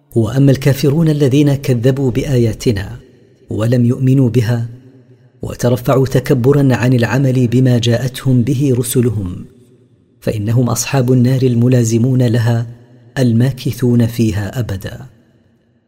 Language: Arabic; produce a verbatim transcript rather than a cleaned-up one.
واما الكافرون الذين كذبوا باياتنا ولم يؤمنوا بها وترفعوا تكبرا عن العمل بما جاءتهم به رسلهم فانهم اصحاب النار الملازمون لها الماكثون فيها ابدا.